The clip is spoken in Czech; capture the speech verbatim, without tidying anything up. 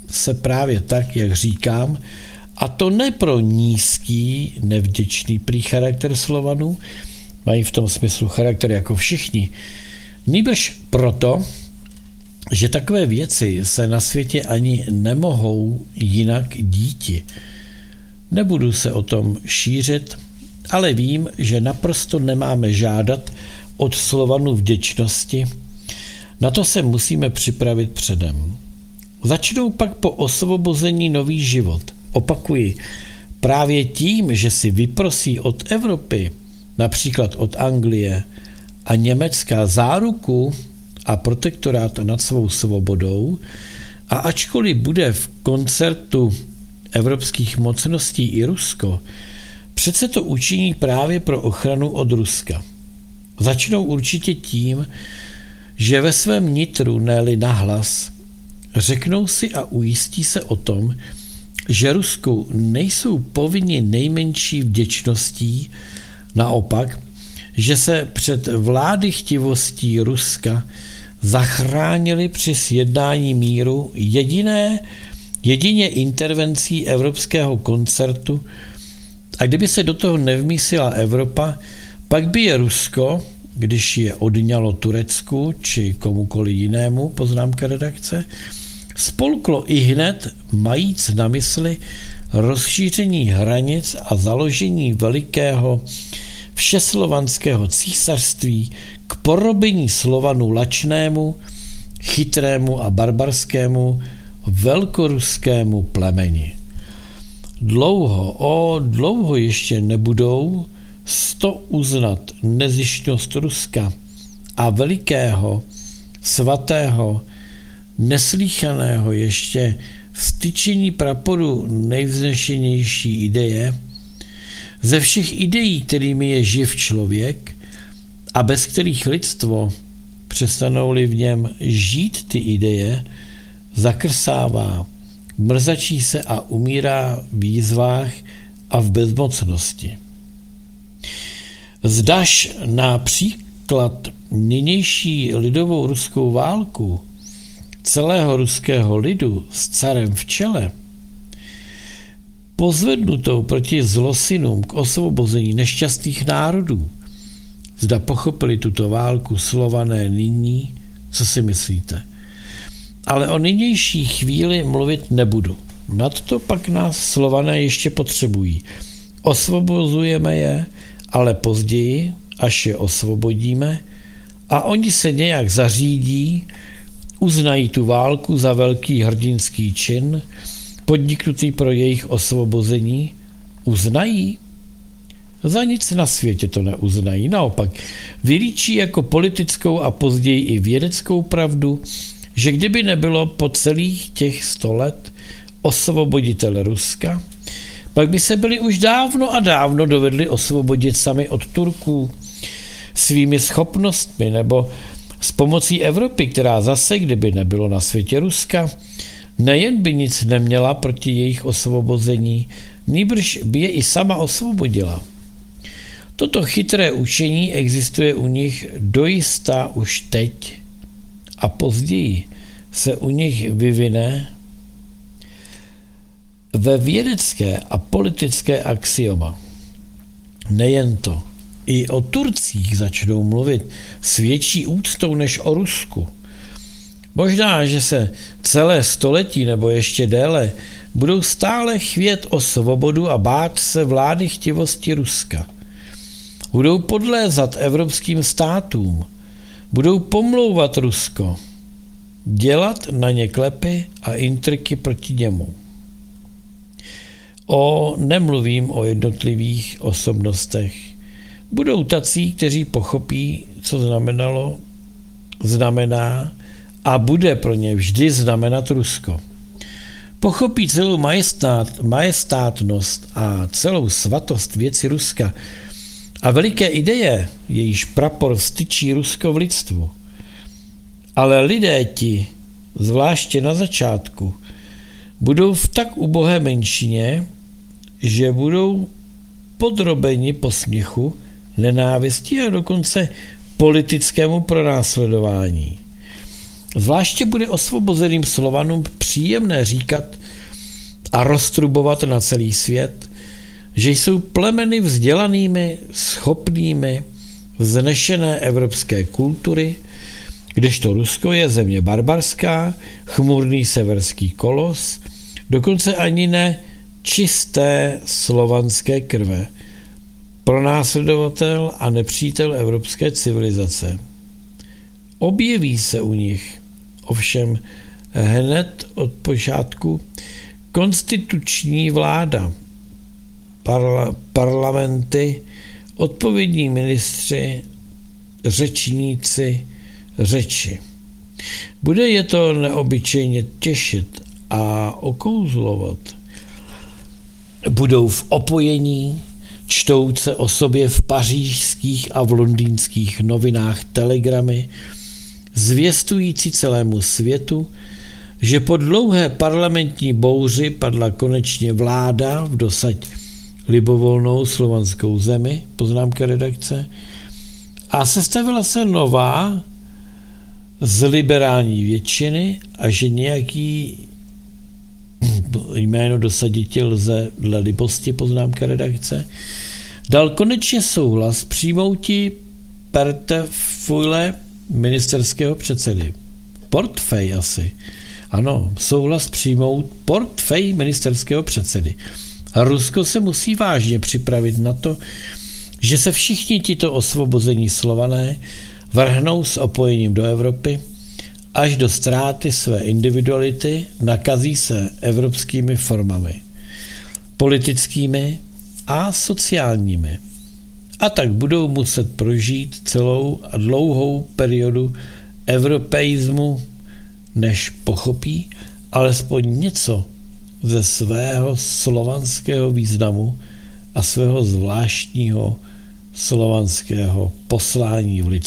se právě tak, jak říkám, a to ne pro nízký, nevděčný prý charakter Slovanů, mají v tom smyslu charakter jako všichni, nýbrž proto, že takové věci se na světě ani nemohou jinak díti. Nebudu se o tom šířit, ale vím, že naprosto nemáme žádat od Slovanů vděčnosti, na to se musíme připravit předem. Začnou pak po osvobození nový život. Opakuji, právě tím, že si vyprosí od Evropy, například od Anglie a Německa záruku a protektorát nad svou svobodou, a ačkoliv bude v koncertu evropských mocností i Rusko, přece to učiní právě pro ochranu od Ruska. Začnou určitě tím, že ve svém nitru, ne-li nahlas, řeknou si a ujistí se o tom, že Rusku nejsou povinni nejmenší vděčností, naopak, že se před vlády chtivostí Ruska zachránili při sjednání míru jediné, jedině intervencí evropského koncertu, a kdyby se do toho nevmísila Evropa, pak by je Rusko, když je odňalo Turecku či komukoli jinému, poznámka redakce, spolklo i hned, majíc na mysli rozšíření hranic a založení velikého všeslovanského císařství k porobení Slovanů lačnému, chytrému a barbarskému velkoruskému plemeni. Dlouho, o dlouho ještě nebudou sto uznat nezištnost Ruska a velikého, svatého, neslýchaného ještě styčení praporu nejvznešenější ideje, ze všech ideí, kterými je živ člověk a bez kterých lidstvo, přestanou-li v něm žít ty ideje, zakrsává, mrzačí se a umírá v jízvách a v bezmocnosti. Zdaž například nynější lidovou ruskou válku celého ruského lidu s carem v čele, pozvednutou proti zlosinům k osvobození nešťastných národů, zda pochopili tuto válku Slované nyní, co si myslíte? Ale o nynější chvíli mluvit nebudu. Nadto pak nás Slované ještě potřebují. Osvobozujeme je, ale později, až je osvobodíme, a oni se nějak zařídí, uznají tu válku za velký hrdinský čin, podniknutý pro jejich osvobození, uznají? Za nic na světě to neuznají. Naopak, vylíčí jako politickou a později i vědeckou pravdu, že kdyby nebylo po celých těch sto let osvoboditele Ruska, pak by se byli už dávno a dávno dovedli osvobodit sami od Turků svými schopnostmi nebo s pomocí Evropy, která zase, kdyby nebylo na světě Ruska, nejen by nic neměla proti jejich osvobození, nýbrž by je i sama osvobodila. Toto chytré učení existuje u nich dojista už teď a později se u nich vyvine ve vědecké a politické axioma. Nejen to, i o Turcích začnou mluvit s větší úctou než o Rusku. Možná, že se celé století nebo ještě déle budou stále chvět o svobodu a bát se vlády chtivosti Ruska. Budou podlézat evropským státům, budou pomlouvat Rusko, dělat na ně klepy a intriky proti němu. O, nemluvím o jednotlivých osobnostech. Budou tací, kteří pochopí, co znamenalo, znamená a bude pro ně vždy znamenat Rusko. Pochopí celou majestát, majestátnost a celou svatost věci Ruska a veliké ideje, jejíž prapor vstyčí Rusko v lidstvu. Ale lidé ti, zvláště na začátku, budou v tak ubohé menšině, že budou podrobeni posměchu, nenávisti a dokonce politickému pronásledování. Zvláště bude osvobozeným Slovanům příjemné říkat a roztrubovat na celý svět, že jsou plemeny vzdělanými, schopnými, vznešené evropské kultury, kdežto Rusko je země barbarská, chmurný severský kolos, dokonce ani ne čisté slovanské krve, pronásledovatel a nepřítel evropské civilizace. Objeví se u nich ovšem hned od počátku konstituční vláda, parla, parlamenty, odpovědní ministři, řečníci, řeči. Bude je to neobyčejně těšit a okouzlovat. Budou v opojení, čtouce o sobě v pařížských a v londýnských novinách telegramy, zvěstující celému světu, že po dlouhé parlamentní bouři padla konečně vláda v dosaď libovolnou slovanskou zemi, poznámka redakce, a sestavila se nová z liberální většiny a že nějaký jméno dosaditel lze dle libosti, poznámka redakce, dal konečně souhlas přijmouti portfeule ministerského předsedy. Portfej asi. Ano, souhlas přijmout portfej ministerského předsedy. A Rusko se musí vážně připravit na to, že se všichni tito osvobození Slované vrhnou s opojením do Evropy, až do ztráty své individuality nakazí se evropskými formami, politickými a sociálními. A tak budou muset prožít celou a dlouhou periodu europeismu, než pochopí alespoň něco ze svého slovanského významu a svého zvláštního slovanského poslání v lidstvu.